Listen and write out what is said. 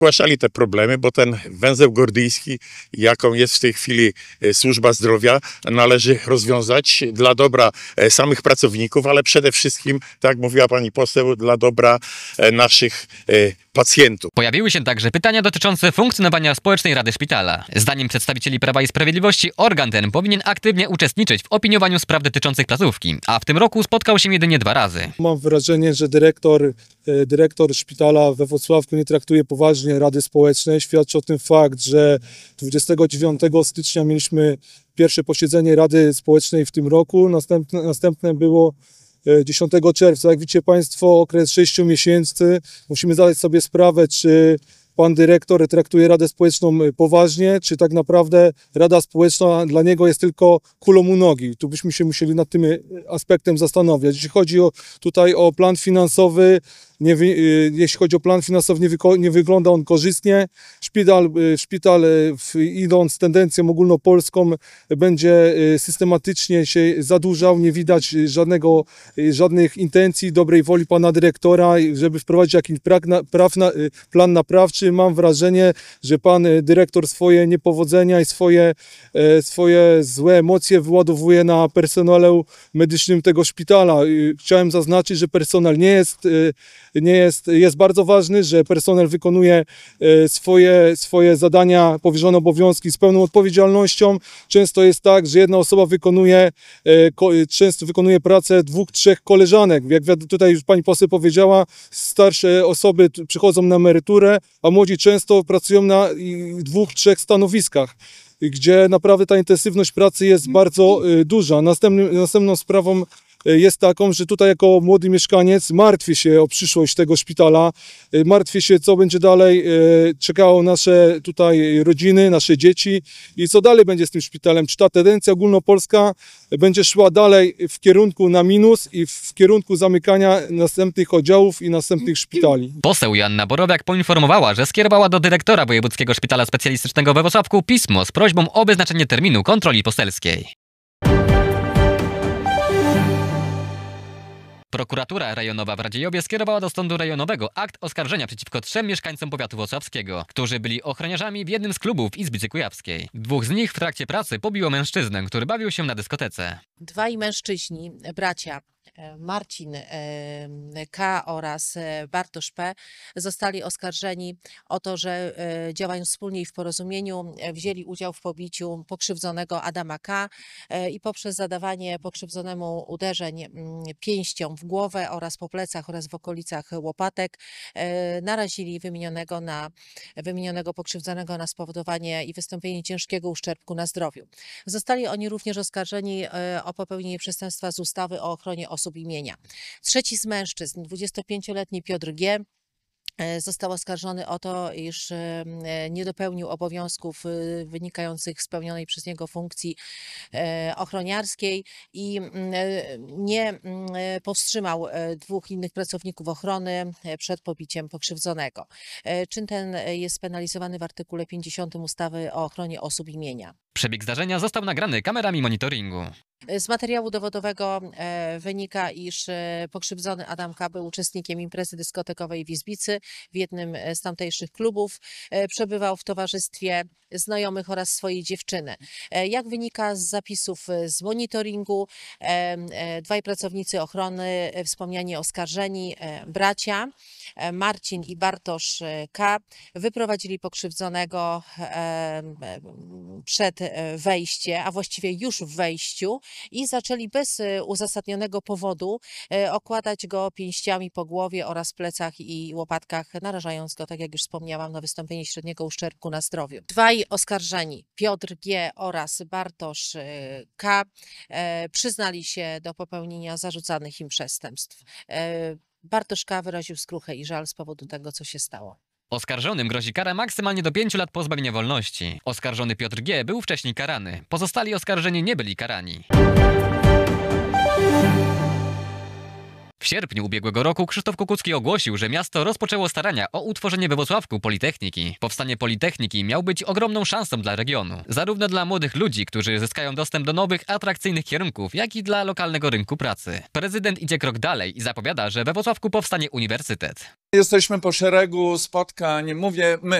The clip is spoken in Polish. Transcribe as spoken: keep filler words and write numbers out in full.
zgłaszali te problemy, bo ten węzeł gordyjski, jaką jest w tej chwili służba zdrowia, należy rozwiązać dla dobra samych pracowników, ale przede wszystkim, tak jak mówiła pani poseł, dla dobra naszych pacjentów. Pojawiły się także pytania dotyczące funkcjonowania Społecznej Rady Szpitala. Zdaniem przedstawicieli Prawa i Sprawiedliwości organ ten powinien aktywnie uczestniczyć w opiniowaniu spraw dotyczących placówki, a w tym roku spotkał się jedynie dwa razy. Mam wrażenie, że dyrektor, dyrektor szpitala we Włocławku nie traktuje poważnie Rady Społecznej. Świadczy o tym fakt, że dwudziestego dziewiątego stycznia mieliśmy pierwsze posiedzenie Rady Społecznej w tym roku. Następne, następne było dziesiątego czerwca. Jak widzicie Państwo, okres sześciu miesięcy. Musimy zdać sobie sprawę, czy pan dyrektor traktuje Radę Społeczną poważnie, czy tak naprawdę Rada Społeczna dla niego jest tylko kulą u nogi. Tu byśmy się musieli nad tym aspektem zastanowić. Jeśli chodzi o, tutaj o plan finansowy, nie, jeśli chodzi o plan finansowy, nie, wyko, nie wygląda on korzystnie. Szpital, szpital w, idąc tendencją ogólnopolską, będzie systematycznie się zadłużał. Nie widać żadnego, żadnych intencji, dobrej woli pana dyrektora, żeby wprowadzić jakiś plan naprawczy. Mam wrażenie, że pan dyrektor swoje niepowodzenia i swoje, swoje złe emocje wyładowuje na personelu medycznym tego szpitala. Chciałem zaznaczyć, że personel nie jest Nie jest, jest bardzo ważny, że personel wykonuje swoje, swoje zadania, powierzone obowiązki z pełną odpowiedzialnością. Często jest tak, że jedna osoba wykonuje, często wykonuje pracę dwóch, trzech koleżanek. Jak tutaj już pani poseł powiedziała, starsze osoby przychodzą na emeryturę, a młodzi często pracują na dwóch, trzech stanowiskach, gdzie naprawdę ta intensywność pracy jest bardzo duża. Następnym, następną sprawą jest taką, że tutaj jako młody mieszkaniec martwię się o przyszłość tego szpitala, martwię się, co będzie dalej czekało nasze tutaj rodziny, nasze dzieci i co dalej będzie z tym szpitalem. Czy ta tendencja ogólnopolska będzie szła dalej w kierunku na minus i w kierunku zamykania następnych oddziałów i następnych szpitali. Poseł Joanna Borowiak poinformowała, że skierowała do dyrektora Wojewódzkiego Szpitala Specjalistycznego we Włocławku pismo z prośbą o wyznaczenie terminu kontroli poselskiej. Prokuratura rejonowa w Radziejowie skierowała do sądu rejonowego akt oskarżenia przeciwko trzem mieszkańcom powiatu włocławskiego, którzy byli ochroniarzami w jednym z klubów Izbicy Kujawskiej. Dwóch z nich w trakcie pracy pobiło mężczyznę, który bawił się na dyskotece. Dwaj mężczyźni, bracia, Marcin K. oraz Bartosz P. zostali oskarżeni o to, że działając wspólnie i w porozumieniu wzięli udział w pobiciu pokrzywdzonego Adama K. i poprzez zadawanie pokrzywdzonemu uderzeń pięścią w głowę oraz po plecach oraz w okolicach łopatek narazili wymienionego, na, wymienionego pokrzywdzonego na spowodowanie i wystąpienie ciężkiego uszczerbku na zdrowiu. Zostali oni również oskarżeni o popełnienie przestępstwa z ustawy o ochronie osób i mienia. Trzeci z mężczyzn, dwudziestopięcioletni Piotr G., został oskarżony o to, iż nie dopełnił obowiązków wynikających z pełnionej przez niego funkcji ochroniarskiej i nie powstrzymał dwóch innych pracowników ochrony przed pobiciem pokrzywdzonego. Czyn ten jest penalizowany w artykule pięćdziesiątym ustawy o ochronie osób i mienia. Przebieg zdarzenia został nagrany kamerami monitoringu. Z materiału dowodowego wynika, iż pokrzywdzony Adam K. był uczestnikiem imprezy dyskotekowej w Izbicy, w jednym z tamtejszych klubów. Przebywał w towarzystwie znajomych oraz swojej dziewczyny. Jak wynika z zapisów z monitoringu, dwaj pracownicy ochrony, wspomniani oskarżeni bracia, Marcin i Bartosz K., wyprowadzili pokrzywdzonego przed wejściem, a właściwie już w wejściu, i zaczęli bez uzasadnionego powodu okładać go pięściami po głowie oraz plecach i łopatkach, narażając go, tak jak już wspomniałam, na wystąpienie średniego uszczerbku na zdrowiu. Dwaj oskarżeni, Piotr G. oraz Bartosz K., przyznali się do popełnienia zarzucanych im przestępstw. Bartosz K. wyraził skruchę i żal z powodu tego, co się stało. Oskarżonym grozi kara maksymalnie do pięciu lat pozbawienia wolności. Oskarżony Piotr G. był wcześniej karany. Pozostali oskarżeni nie byli karani. W sierpniu ubiegłego roku Krzysztof Kukucki ogłosił, że miasto rozpoczęło starania o utworzenie we Włocławku Politechniki. Powstanie Politechniki miał być ogromną szansą dla regionu. Zarówno dla młodych ludzi, którzy zyskają dostęp do nowych, atrakcyjnych kierunków, jak i dla lokalnego rynku pracy. Prezydent idzie krok dalej i zapowiada, że we Włocławku powstanie uniwersytet. Jesteśmy po szeregu spotkań, mówię my,